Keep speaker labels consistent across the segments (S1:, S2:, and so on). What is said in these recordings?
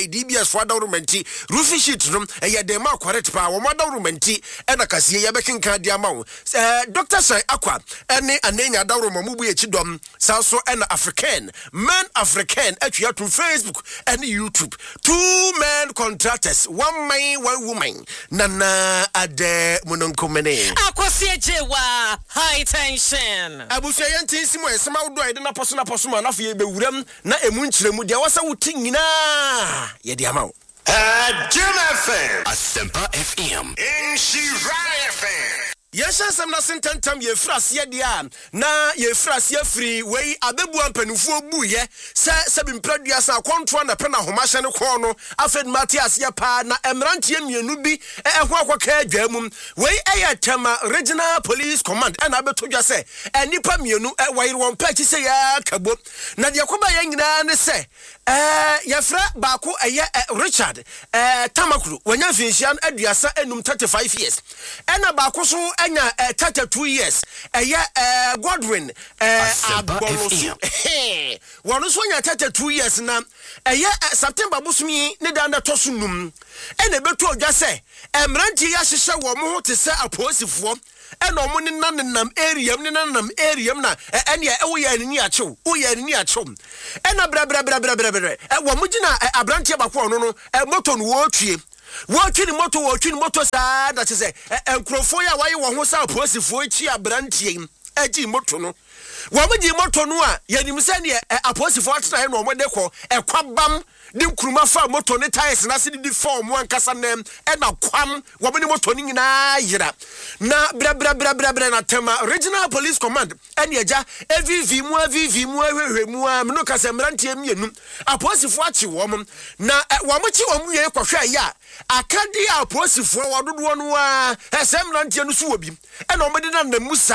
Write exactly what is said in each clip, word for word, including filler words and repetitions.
S1: D B S for adormenti roofing sheet room e ye dem correct pa wo adormenti e na kase ye bekenka dia ma wo eh Doctor Sai Akwa ene anenya adormo mu bu ye chidom sanso e na African man African atwa to Facebook and YouTube two men contractors one man one woman nana ade mononkomene
S2: akwasi ejewa high tension
S1: abusia yenti simo esema wodo ide na poso na poso ma na fe be wuram na emu nkyeremu dia wasa wuti nyina ye dia ma wo
S3: Jim F M Asempa F M in Shirai F M.
S1: Yes, I'm not sententam ye frasia dia na ye frasia free wey abebu ampanufo bu ye se se bimpradua sa kontro na pena homahye ne ko no afed Matias ye pa na emrantie mienu bi ehwo akwaka adwamum wey eye tema regional police command na abetodwa se enipa mienu wayire won pachi se ya kabo na de koba ye nyina ne se eh ye fra baako eye Richard eh Tamakuru wanya finhia aduasa enum thirty-five years ena baako so anya uh, thirty-two years eye uh, Godwin uh, Agbolosu wonu so anya thirty-two years na eye uh, September busumi ne da na tosunum ene betu odwa se emranti ya hihye wo mo ho te se aposifo eno mo ne nanam area ne nanam area na ene e wo ya ni achew wo ya ni achew ena bra bra bra bra bra bra wo mo gina abranti bakwo no no moto no wo twie Watching moto, watching motor, that is a encrofoya. Why you want to post if we chi abranti, edgy motono. What would you motonua? Yanimusania, a post for time or when they call a quabam, dim krumafa motone tires, and I see the form one casanem, and a quam, woman motoning in a yera. Na bra bra bra bra bra na tema, regional police command, and yaja, every vimua, vimua, remua, Mnokas and Rantium, a post for what you woman. Na Wamachi Omu Kwasha ya. Akadi a posi for wadu wanwa esem rantie no so obi e na omede na namusa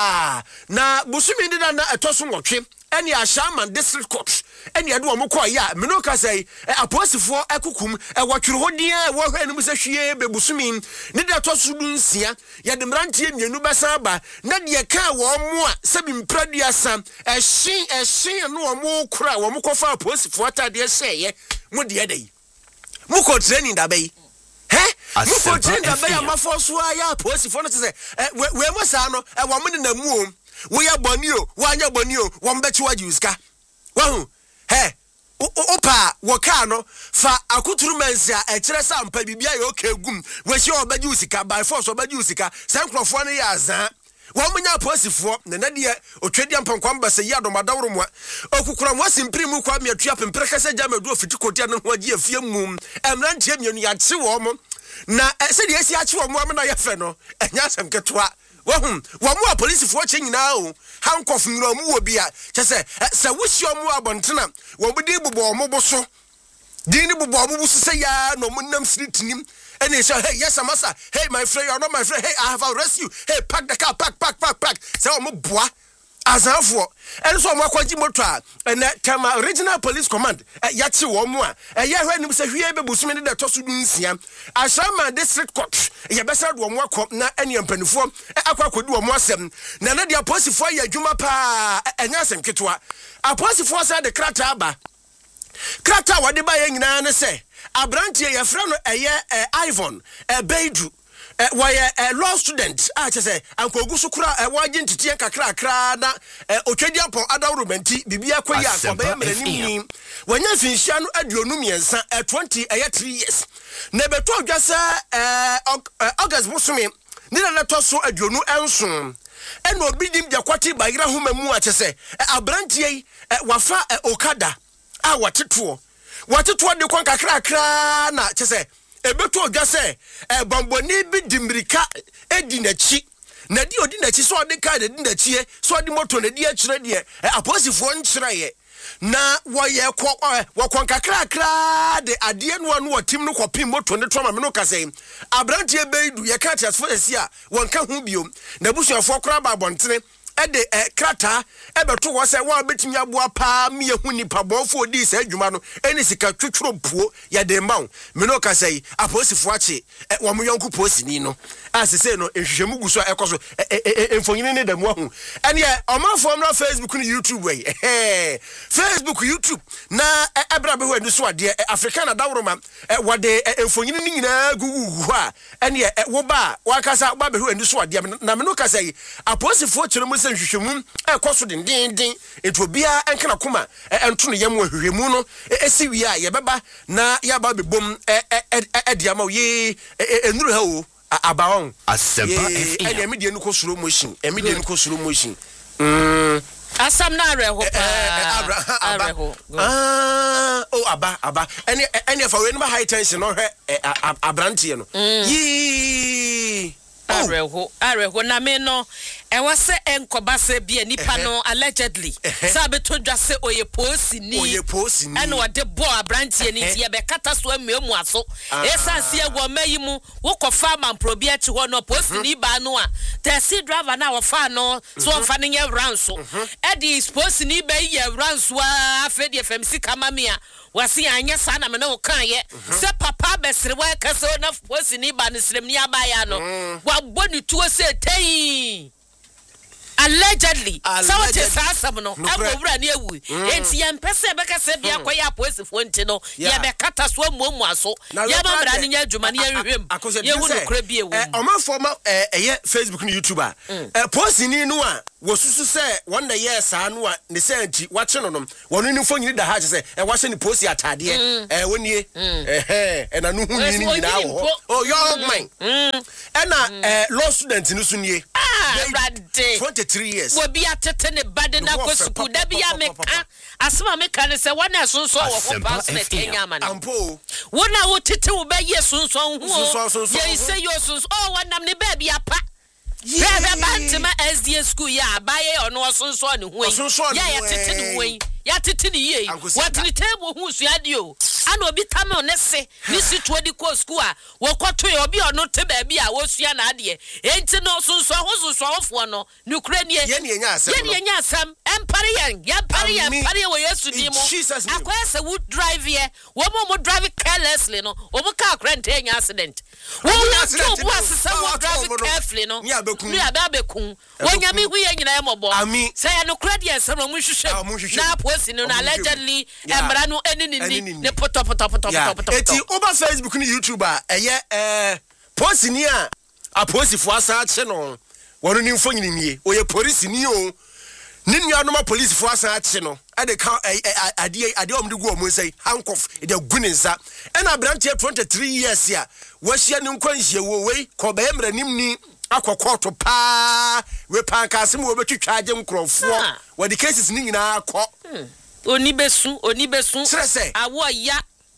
S1: na busumi ndi na etoso nwotwe ene a Shaman district court ene ade wo mko ya me no ka sei aposifo akukum e wotwere hodia wo hwanu se hwie be busumi ne de etoso du nsia ye de rantie mienu besa ba na de ka wo mo a se bi mpradua sam e hyen e hyen no wo mo kura wo mko fa aposifo atade seye mo de dey muko training da bay he muko training da bay amafoso aya posifo no say we mo sa no e wo me na mu o we ya boni o wanya boni o wo mbechi waji uska wahu he opa wo ka no fa akuturu mensia e kire sa mpa bibia ye okegum we hye obaji usika by force obaji usika sankrofo no ya azan wo munya posifo ne na de otwedi ampankwam ba se ya domadawro mo okukura mo simpiri mu kwa miatua pempere kase jamadu ofiti kotia no ho agi afie mum emrantie mienu ya che wo mo na se de esi ache wo mo am na ye fe no enya asem ketwa wo hum wo mo polisifo che nyina o hankof nwura mu wo bia che se se wusi o mo abontena wo budi bubo mo boso dini bubo mo buso se ya no mo nam siritinim. And he said, hey, yes, massa. Hey, my friend, you're not my friend. Hey, I have arrested you. Hey, pack the car, pack, pack, pack, pack. So I'm a boy. As I for. And so I'm a quadrimotor. And that time, regional police command. Yatsi Womwa. And yeah, when you say, we have a busman that toss you. I saw my district court. You best have one more cop, not any penniform. I could do a more seven. Nana the apostle for your Juma pa and Yasen Kitwa. Apostle for the Krataba. Krata, what the buying na say. Abrantie ye frano eye Ivan e Beidru e why a law student ah say ankogu so kura e waje ntiti kakra kra na otwedi apon adawromenti bibia koyi akoba mrani wanya finhia no aduonu miensa twenty eye three years na beto odwasa August busumi ni na to so aduonu enso eno obidim de kwati bayira homa mu a chese abrantie wafa okada a wateto wateto de kwan kakra kra na chese ebeto odwa se e bomboni bi dimrika edi nachi na di odi nachi so odi ka de di nachi so odi moto na di akire de aposifo nchiraye na woye kwa wakon kakra kra de ade no no watim no kopim moto ne toma me no kase abrantie beidu ye ka tiasfo esia wonka hu biom na busuafo kra ba bontene ede krata ebeto wo se wa betimi aboa pa me yehu nipa bofo odi se adwuma no eni sika twetworo puo ya de mawo me no ka sei aposifo ache wo mo yonku posini no asese no ehwehwemu guso ekoso emfonyine ne da mu ahu ene e omafo no Facebook no YouTube wey Facebook YouTube na ebra be ho anu so ade African dawroma wode emfonyine ni nyina gugu a ene e wo ba wakasa ba be ho anu so ade na me no ka sei aposifo kire mu se hwehwemu ekoso den den den etobia enkana koma ento no yam hwehwemu no esi wi a ye beba na ya ba be bom ediama ye enuru ha o abaon
S3: Asempa F M
S1: ene media no ko slow motion e media no ko slow motion mm
S2: asam na reho pa
S1: areho ah oh aba aba ene ene fa we no high tension no hwe abrante no yi
S2: areho areho na me no e wase enkoba se bia nipa no allegedly sabeto dwase oye posini
S1: oye posini
S2: ene wode bo abrantie ni tie be kata so amuamu aso esanse egwo mayi mu wokofa manprobi achi ho no posini ba no a taxi driver na wofa no so wofa ne nye ranso e di posini ba ye ranso a afedi F M C kamamia wasi anya sana me no kan ye se papa besre wa kase na posini ba ne srem ni abaya no wa bonu tuo se tei allegedly so what is asam no abowura na ewu enti ye mpese be kase bia koya aposifo nti no ye be kata so amuamu aso ye ba bra ne nya adwuma ne yehwem ye hu no kra bi ewu
S1: omafo ma eye Facebook no YouTuber eh posini no a wosusu se one day yes anu a ne se anti wache no no wono ni fo nyini da ha se e wahye ni posi atade eh wonie eh eh na no hu nyini nyina wo oh young man eh na eh law student ni so nie twenty-three years
S2: wo bia tete ne bade na ko school da bia meka asema meka ne se wona sonso wo ho pass na Kenya man
S1: ampo
S2: wona wo tete wo ba ye sonso hu ye say yo sonso oh wonam ne ba bia pa bebe bantima S D S school ya abaye ono sonso ne hu ya ya tete ne hu ya tete ne ye what ni table hu su ade o ana obi tame one se ni situo di ko school a wo kwato ye obi ono te ba bia wo sua na ade enti no sonso ho sonso ofo no nukure ne
S1: ye ne nya asem
S2: ye ne nya asem empare yen ya empare yen empare wo yesu di mo akwese would drive here wo mo mo drive carelessly no wo mo car crash enya accident wo na to bo asesa wo drive carefully no ni abekun wonya mi hu ye nyina emobo say no kura de ensem no mu hwehwem na posi no allegedly embra no enini ne poto poto poto poto
S1: eti over Facebook ni YouTuber eye eh posi ni a aposifo asa ache no wono ni mfo nyini nie oye police ni o ni nua no ma police fo asa ache no e de ka ade ade omde gu omo sei handcuff e de gu nsa e na branch twenty-three years ya wo hia ni nkwanhie wo wei ko ba emra nim ni akokoto pa we pankasem wo betwitwa agye nkrofo wo the cases ni nyina akọ
S2: oni besu oni besu awo ya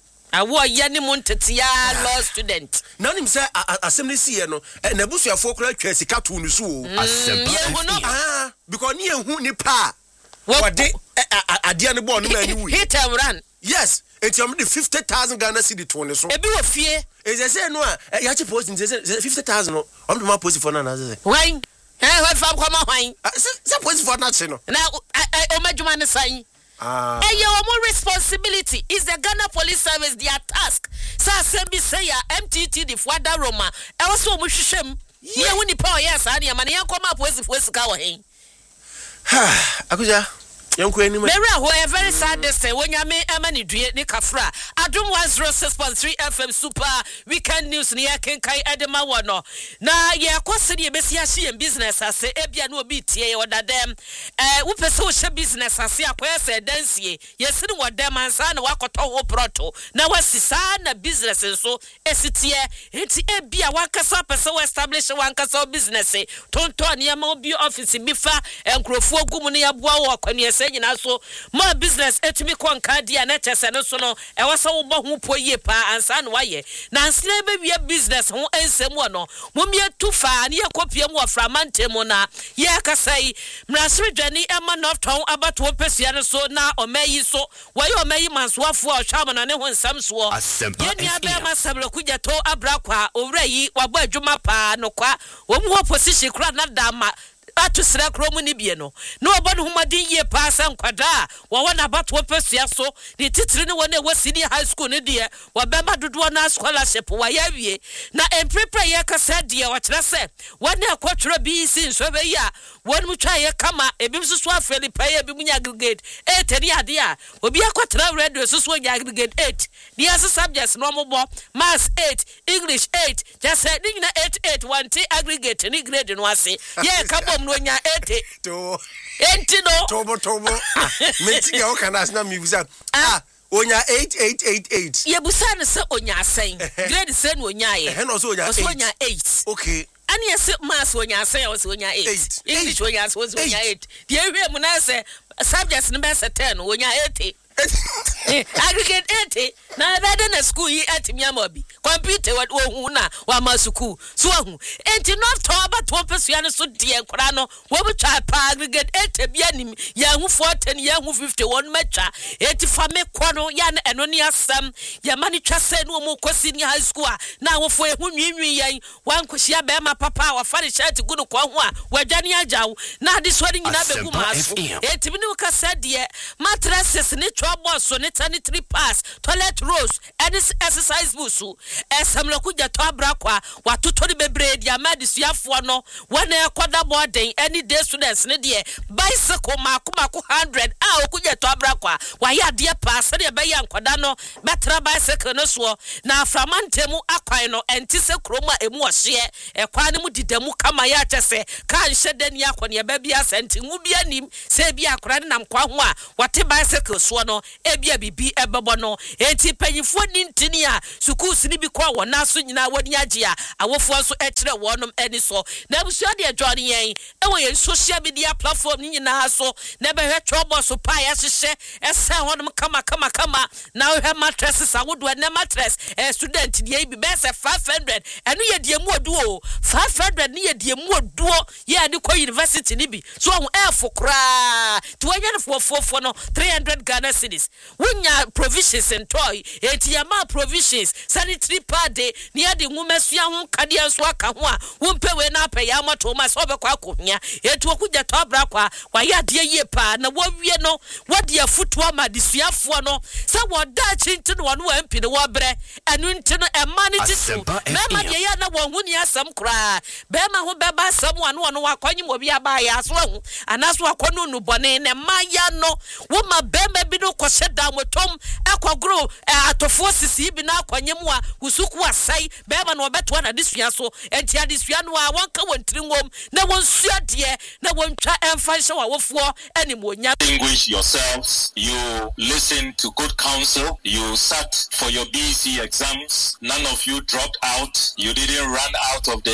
S2: awo ya ni montetia law student
S1: na nim say assembly sie no na busuafo kura twa sika to no so
S3: Asempa
S1: ah because ni ehu ni pa wo de ade ne bo no ma ni wi
S2: hit and run
S1: yes enti am de fifty thousand Ghana cedi to ne so
S2: ebi wo fie
S1: e say say no a ya chi post ni say fifty thousand no am de ma post for na na say
S2: why eh what fam come why
S1: say post for na say no
S2: na o madwuma ne sai
S1: ah
S2: eh your own responsibility is the Ghana Police Service their task say assembly say ya M T T the Fuada Roma e wo so mo hwehwem ye hu ni pa o yes ani ma ne yakoma post for sika wo hen
S1: ha akuja Young Queen,
S2: very well, very sad this day. When you may Emani Due Nikafra, Adum one zero six point three F M Super Weekend News near Kenkai Edema Wano. Na ya kwasi ni besia shi en business ase ebia no obi tie or that them eh wo pese wo she business ase akwese dansie yesi ni wadem ansa na wakoto ho proto na wasisa na business so esitie enti ebia wakasa pese wo establish wankasa business tonto ne ma obi office bifa enkrofo gumu ne yaboa wo akwani nyina so ma business etumi kwanka dia na chese no so no e wasa wo bo ho poye pa ansa no waye na ansina be wi business ho ensemu no momie tufa ne yakopia mu aframante mu na ye akasai mrasre dwani ema north town abato pesia no so na omayi so waye omayi mansoafo a hwama na ne ho nsam so ye nia be ma sabra kugya to abrakwa owra yi wabo adwuma pa no kwa wo mu ho position kura na dama atu sra kromu ni bie no no obo no humadi ye pass nkwada wa wana bato pesua so ni titiri ne wona we senior high school ne de wa bema dodo na scholarship wa ya wie na emprepare ye kasa de wa kire se wona akwatro B C nso be ya won mu twa ye kama ebi so so afeli pa ye bi mu nya aggregate eight ni ade a obi akwatra radio so so nya aggregate eight the as subjects no mo maths eight English eight just say ni na eight eight one t aggregate ni grade no ase ye ka bom no nya eight
S1: to
S2: enti no
S1: tobo tobo meti ya o kana na mi busa ah onya eight eight eight eight
S2: ye busa ne se onya asen grade se no onya ye
S1: he no so onya
S2: so onya eight
S1: okay
S2: ani ye se maths onya asen o se onya eight English onya asen o se onya eight the ehwe mu na se subjects no be se ten onya eight aggregate eighty na bede na school yi atimi amabi computer wa hu na wa ma school so hu enti not to abato pesua ne so de enkora no wo betwa pa aggregate eighty bia nim ya hu fourteen ya hu fifty-one matwa enti fa me kɔ no ya na eno ne asam ya mani twa se no mo kosi ni high school a na wo fo ehu nwinwi yan wan kosia be ma papa wa fa ne shirt gu no kɔ ho a wadwane agyawo na de so de nyina be gu ma so enti bi ne wo kasa de mattresses ne boss so ne sanitary pass toilet rolls and exercise busu esamlo kuja to abrakwa watoto ni bebre dia madisuafo no wana ekoda boarding any day students ne de bicycle makomako one hundred a okuja to abrakwa wa ya de pass ne be ya nkoda no betra bicycle no so na aframantemu akwan no enti se kroma emu ohye ekwan ne mu didamu kama ya kyese kan hyede ni akone ba bia senti ngu bia nim se bia akora ne nam kwa ho a wate bicycle so no ebia bibi ebebo no enti panyifo ni ntini a schools ni bi kwa wona so nyina woni age a awofo so ekire wonom eni so na busu ade adwane yen ewo ye social media platform ni nyina so na be hwe chobo so pa ya hyehyɛ ese honom kama kama kama na hwe mattresses awodo na mattress eh student die bi be se five hundred enu ye die mu oduo five hundred ni ye die mu oduo ye ade ko university ni bi so ho efo kra to wanya fo fo fo no three hundred Ghana cedis wunya provisions and toy etiama provisions sanitary pad ni ade nwumesua ho kade anso aka ho a wumpe we na apɛ ya mato ma so be kwa akohia etu okuja to abra kwa wa ya de yie pa na wowie no wode afutu ama desuafo no se woda chinti no wonu ampi ne wobre enu nti no ema ne tisu mema de ya na wo hu ni asam kra bema ho beba asam wanu wonu wakwanyi obi aba ya so hu anaso akwonu nu bone ne ma ya no wo ma bema bi no kwose da motom ekogro atofo sisi bi na akwanyemu a usuku asai bema no beto na disua so enti adisua no a wonka wontiri ngom na wonsua de na wontwa emfanhye wa wofo anim onya.
S4: Distinguish yourselves, you listen to good counsel, you sat for your B C exams, none of you dropped out, you didn't run out of the